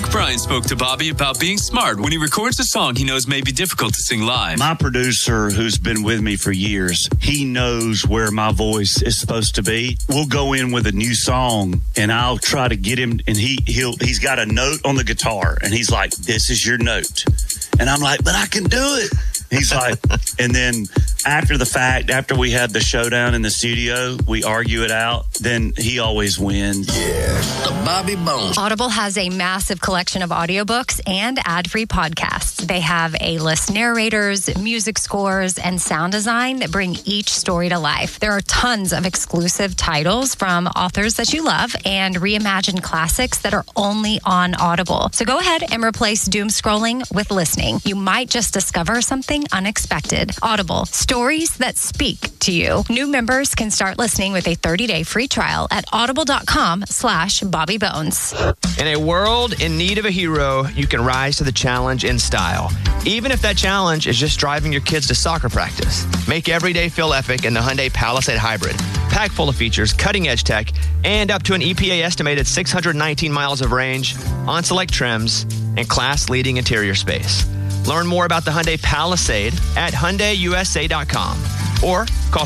Luke Bryan spoke to Bobby about being smart when he records a song he knows may be difficult to sing live. My producer, who's been with me for years, he knows where my voice is supposed to be. We'll go in with a new song, and I'll try to get him, and he's got a note on the guitar, and he's like, "This is your note." And I'm like, "But I can do it." He's like, and then after the fact, after we have the showdown in the studio, we argue it out, then he always wins. Yeah, the Bobby Bones. Audible has a massive collection of audiobooks and ad-free podcasts. They have A-list narrators, music scores, and sound design that bring each story to life. There are tons of exclusive titles from authors that you love and reimagined classics that are only on Audible. So go ahead and replace doom scrolling with listening. You might just discover something unexpected. Audible, stories that speak to you. New members can start listening with a 30-day free trial at audible.com/BobbyBones. In a world in need of a hero, you can rise to the challenge in style. Even if that challenge is just driving your kids to soccer practice. Make every day feel epic in the Hyundai Palisade Hybrid. Packed full of features, cutting-edge tech, and up to an EPA estimated 619 miles of range on select trims and class-leading interior space. Learn more about the Hyundai Palisade at HyundaiUSA.com or call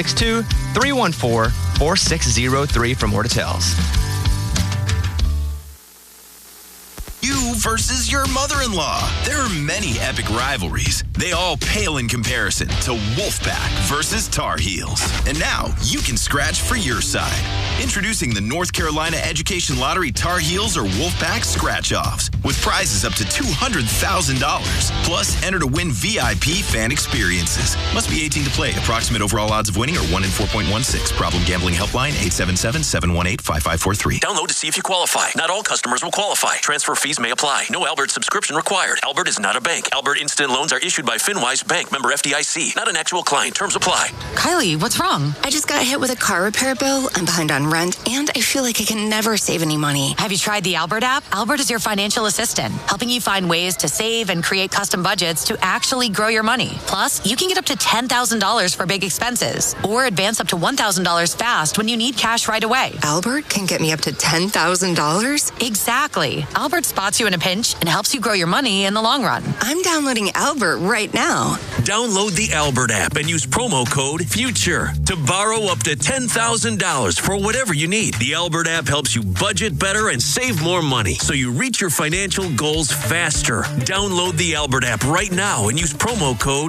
562-314-4603 for more details. You versus your mother-in-law. There are many epic rivalries. They all pale in comparison to Wolfpack versus Tar Heels. And now you can scratch for your side. Introducing the North Carolina Education Lottery Tar Heels or Wolfpack scratch-offs with prizes up to $200,000. Plus, enter to win VIP fan experiences. Must be 18 to play. Approximate overall odds of winning are 1 in 4.16. Problem gambling helpline 877-718-5543. Download to see if you qualify. Not all customers will qualify. Transfer fees may apply. No Albert subscription required. Albert is not a bank. Albert Instant Loans are issued by FinWise Bank, member FDIC. Not an actual client. Terms apply. Kylie, what's wrong? I just got hit with a car repair bill. I'm behind on rent, and I feel like I can never save any money. Have you tried the Albert app? Albert is your financial assistant, helping you find ways to save and create custom budgets to actually grow your money. Plus, you can get up to $10,000 for big expenses or advance up to $1,000 fast when you need cash right away. Albert can get me up to $10,000? Exactly. Albert spots you in a pinch and helps you grow your money in the long run. I'm downloading Albert right now. Download the Albert app and use promo code FUTURE to borrow up to $10,000 for whatever you need. The Albert app helps you budget better and save more money so you reach your financial goals faster. Download the Albert app right now and use promo code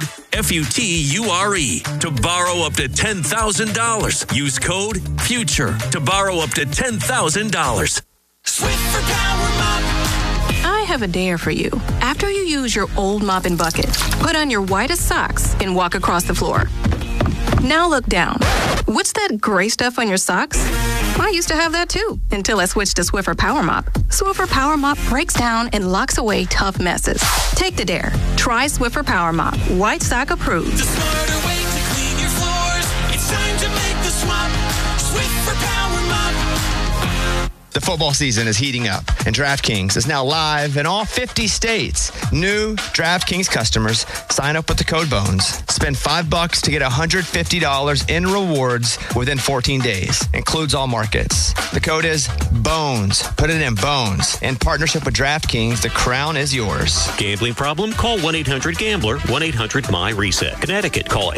FUTURE to borrow up to $10,000. Use code FUTURE to borrow up to $10,000. Swift for Power Mop. I have a dare for you. After you use your old mop and bucket, put on your whitest socks and walk across the floor. Now look down. What's that gray stuff on your socks? I used to have that too, until I switched to Swiffer Power Mop. Swiffer Power Mop breaks down and locks away tough messes. Take the dare. Try Swiffer Power Mop. White sock approved. The smarter way to clean your floors. It's time to make the swap. Swiffer Power Mop. The football season is heating up, and DraftKings is now live in all 50 states. New DraftKings customers sign up with the code BONES. Spend $5 to get $150 in rewards within 14 days. Includes all markets. The code is BONES. Put it in BONES. In partnership with DraftKings, the crown is yours. Gambling problem? Call 1-800-GAMBLER, 1-800-MY-RESET. Connecticut, call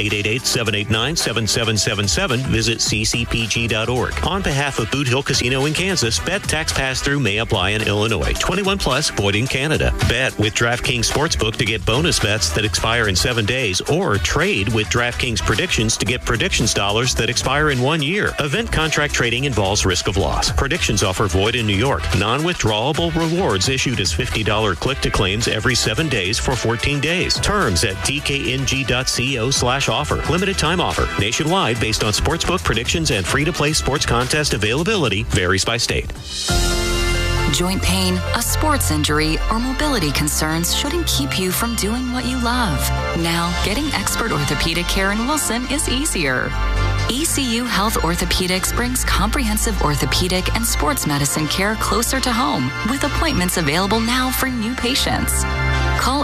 888-789-7777. Visit ccpg.org. On behalf of Boot Hill Casino in Kansas, bet tax pass-through may apply in Illinois. 21 plus, void in Canada. Bet with DraftKings Sportsbook to get bonus bets that expire in 7 days, or trade with DraftKings Predictions to get predictions dollars that expire in 1 year. Event contract trading involves risk of loss. Predictions offer void in New York. Non-withdrawable rewards issued as $50 click-to-claims every 7 days for 14 days. Terms at dkng.co/offer. Limited time offer. Nationwide based on sportsbook predictions and free-to-play sports contest availability. Varies by state. Joint pain, a sports injury, or mobility concerns shouldn't keep you from doing what you love. Now, getting expert orthopedic care in Wilson is easier. ECU Health Orthopedics brings comprehensive orthopedic and sports medicine care closer to home, with appointments available now for new patients. Call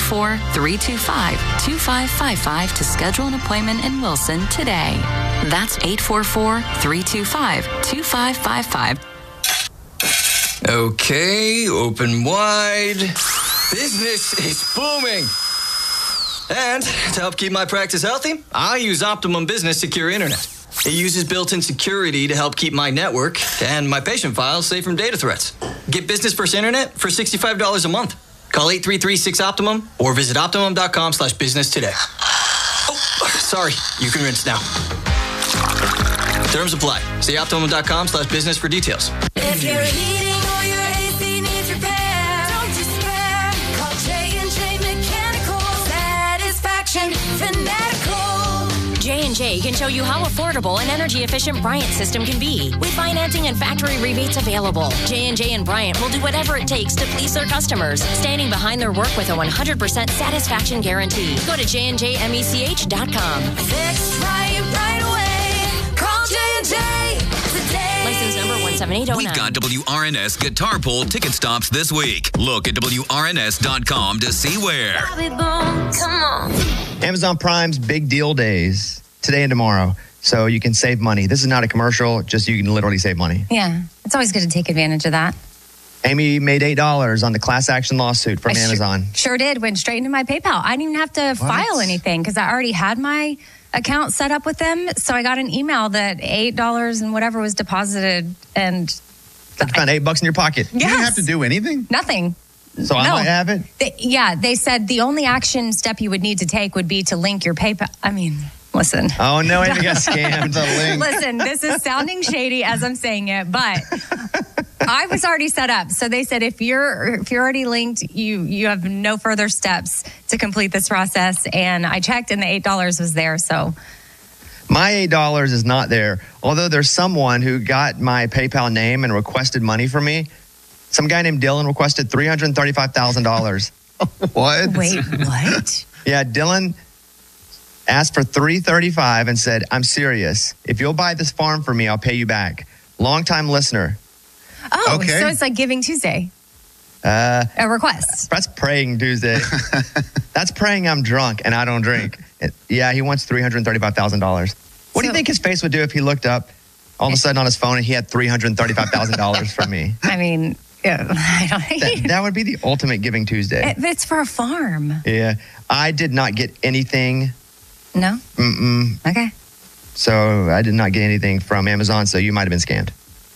844-325-2555 to schedule an appointment in Wilson today. That's 844-325-2555. Okay, open wide. Business is booming. And to help keep my practice healthy, I use Optimum Business Secure Internet. It uses built-in security to help keep my network and my patient files safe from data threats. Get business first internet for $65 a month. Call 833-6-OPTIMUM or visit optimum.com/business today. Oh, sorry. You can rinse now. Terms apply. See optimum.com/business for details. If you're heating or your AC needs repair, don't despair. Call J&J Mechanical Satisfaction Fanatical. J&J can show you how affordable and energy-efficient Bryant system can be. With financing and factory rebates available, J&J and Bryant will do whatever it takes to please their customers, standing behind their work with a 100% satisfaction guarantee. Go to jnjmech.com. Fixed right away. Call J&J today. License number 17809. We've got WRNS Guitar Poll ticket stops this week. Look at WRNS.com to see where. Bobby Bones, come on. Amazon Prime's big deal days today and tomorrow, so you can save money. This is not a commercial, just you can literally save money. Yeah, it's always good to take advantage of that. Amy made $8 on the class action lawsuit from Amazon. Sure did. Went straight into my PayPal. I didn't even have to file anything because I already had my account set up with them. So I got an email that $8 and whatever was deposited, and You found $8 in your pocket. You didn't have to do anything? Nothing. So I might have it? They said the only action step you would need to take would be to link your PayPal. I mean, listen. Oh, no, Amy got scammed. Listen, this is sounding shady as I'm saying it, but I was already set up. So they said if you're already linked, you have no further steps to complete this process. And I checked, and the $8 was there. So my $8 is not there. Although there's someone who got my PayPal name and requested money from me. Some guy named Dylan requested $335,000. What? Wait, what? Yeah, Dylan asked for $335 and said, "I'm serious. If you'll buy this farm for me, I'll pay you back." Longtime listener. Oh, Okay. so it's like Giving Tuesday. A request. That's praying Tuesday. That's praying I'm drunk and I don't drink. Yeah, he wants $335,000. What do you think his face would do if he looked up all of a sudden on his phone and he had $335,000 from me? I mean, I don't That would be the ultimate Giving Tuesday. It's for a farm. Yeah. I did not get anything. No? Mm-mm. Okay. So I did not get anything from Amazon, so you might have been scammed.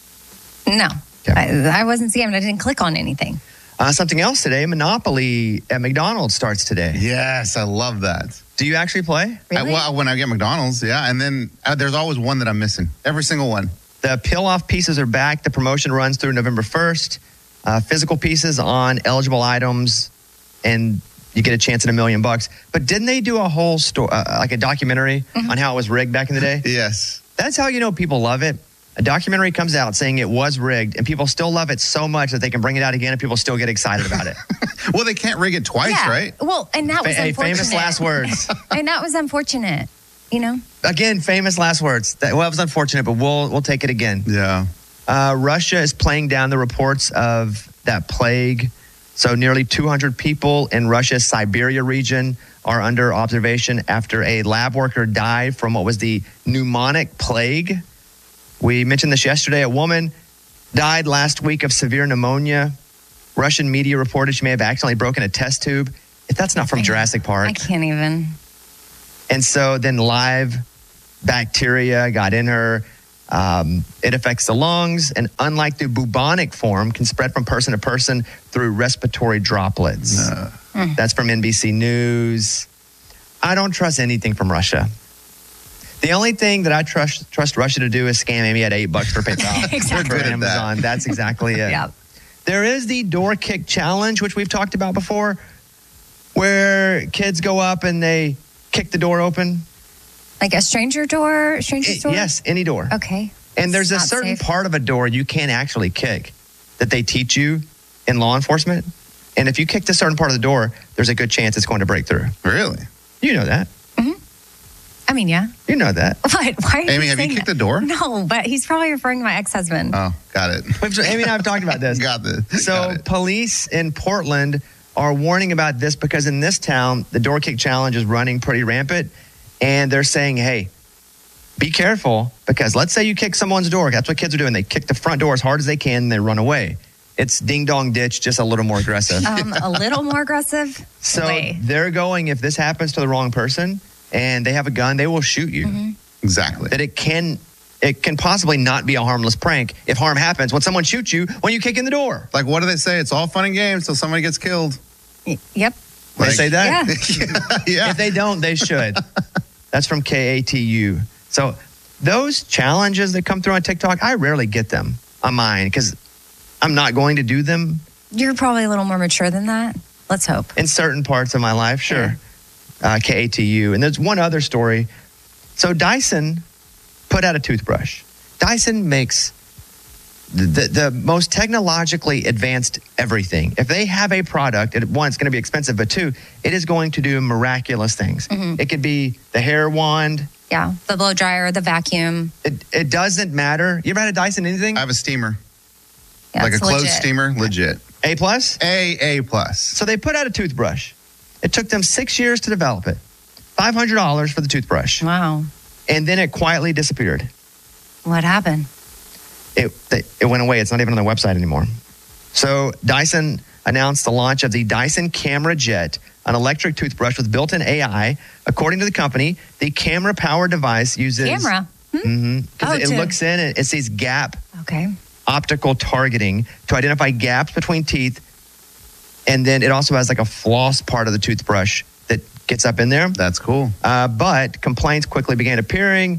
No. I wasn't scammed. I didn't click on anything. Something else today, Monopoly at McDonald's starts today. Yes, I love that. Do you actually play? Well, when I get McDonald's, yeah. And then there's always one that I'm missing. Every single one. The peel-off pieces are back. The promotion runs through November 1st. Physical pieces on eligible items, and you get a chance at $1 million. But didn't they do a whole like a documentary on how it was rigged back in the day? Yes. That's how you know people love it. A documentary comes out saying it was rigged, and people still love it so much that they can bring it out again, and people still get excited about it. Well, they can't rig it twice, right? Well, and that was unfortunate. Famous last words. And that was unfortunate, you know? Again, famous last words. That was unfortunate, but we'll take it again. Yeah. Russia is playing down the reports of that plague. So nearly 200 people in Russia's Siberia region are under observation after a lab worker died from what was the pneumonic plague. We mentioned this yesterday. A woman died last week of severe pneumonia. Russian media reported she may have accidentally broken a test tube. If that's not from Jurassic Park. I can't even. And so then live bacteria got in her. It affects the lungs, and unlike the bubonic form, can spread from person to person through respiratory droplets. That's from NBC News. I don't trust anything from Russia. The only thing that I trust Russia to do is scam Amy at $8 for PayPal. Exactly. For Amazon. That's exactly it. Yeah. There is the door kick challenge, which we've talked about before, where kids go up and they kick the door open. Like a stranger's door? Yes, any door. Okay. And there's a It's not certain safe. part of a door you can't actually kick that they teach you in law enforcement. And if you kick a certain part of the door, there's a good chance it's going to break through. Really? You know that. I mean, yeah. You know that. But why are Amy, have you saying kicked that? the door? No, but he's probably referring to my ex-husband. Oh, got it. Amy and I have talked about this. Got this. So police in Portland are warning about this because in this town, the door kick challenge is running pretty rampant. And they're saying, hey, be careful, because let's say you kick someone's door. That's what kids are doing. They kick the front door as hard as they can and they run away. It's ding dong ditch, just a little more aggressive. A little more aggressive? So Way. they're going, if this happens to the wrong person and they have a gun, they will shoot you. Mm-hmm. Exactly. That it can possibly not be a harmless prank if harm happens when someone shoots you when you kick in the door. Like, what do they say? It's all fun and games till somebody gets killed. Yep. They say that? Yeah. If they don't, they should. That's from KATU. So those challenges that come through on TikTok, I rarely get them on mine because I'm not going to do them. You're probably a little more mature than that. Let's hope. In certain parts of my life, sure. KATU. And there's one other story. So Dyson put out a toothbrush. Dyson makes the most technologically advanced everything. If they have a product, one, it's going to be expensive, but two, it is going to do miraculous things. It could be the hair wand. Yeah, the blow dryer, the vacuum. It doesn't matter. You ever had a Dyson anything? I have a steamer. Yeah, like a it's closed legit. steamer, legit. A plus? A plus. So they put out a toothbrush. It took them 6 years to develop it. $500 for the toothbrush. Wow. And then it quietly disappeared. What happened? It went away. It's not even on their website anymore. So Dyson announced the launch of the Dyson Camera Jet, an electric toothbrush with built-in AI. According to the company, the camera-powered device uses... Camera? Because it looks in and it sees gap optical targeting to identify gaps between teeth. And then it also has like a floss part of the toothbrush that gets up in there. That's cool. But complaints quickly began appearing.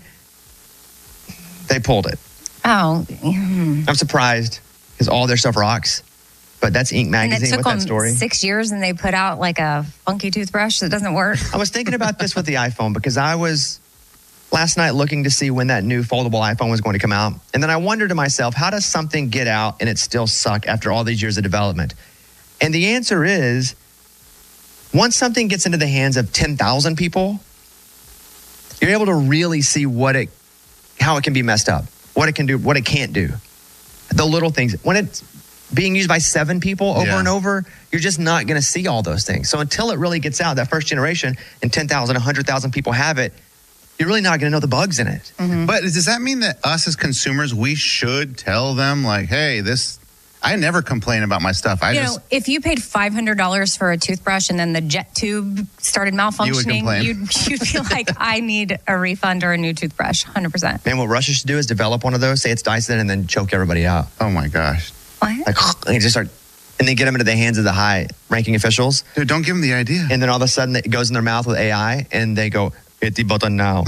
They pulled it. Oh. I'm surprised because all their stuff rocks. But that's Inc. And it magazine took with that them story. 6 years and they put out like a funky toothbrush that doesn't work. I was thinking about this with the iPhone because I was last night looking to see when that new foldable iPhone was going to come out. And then I wondered to myself, how does something get out and it still suck after all these years of development? And the answer is, once something gets into the hands of 10,000 people, you're able to really see how it can be messed up, what it can do, what it can't do. The little things. When it's being used by 7 people over and over, you're just not going to see all those things. So until it really gets out, that first generation, and 10,000, 100,000 people have it, you're really not going to know the bugs in it. But does that mean that us as consumers, we should tell them, like, hey, I never complain about my stuff. If you paid $500 for a toothbrush and then the jet tube started malfunctioning, you'd feel like, I need a refund or a new toothbrush, 100%. Man, what Russia should do is develop one of those, say it's Dyson, and then choke everybody out. Oh my gosh. What? Like, and just start, and then get them into the hands of the high-ranking officials. Dude, don't give them the idea. And then all of a sudden it goes in their mouth with AI, and they go, hit the button now.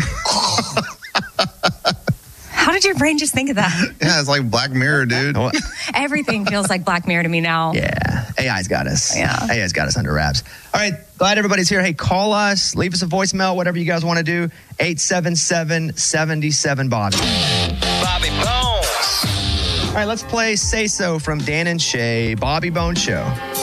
How did your brain just think of that? Yeah, it's like Black Mirror, dude. Everything feels like Black Mirror to me now. Yeah, AI's got us. Yeah. AI's got us under wraps. All right, glad everybody's here. Hey, call us, leave us a voicemail, whatever you guys want to do. 877-77-BOBBY. Bobby Bones. All right, let's play Say So from Dan and Shay, Bobby Bones Show.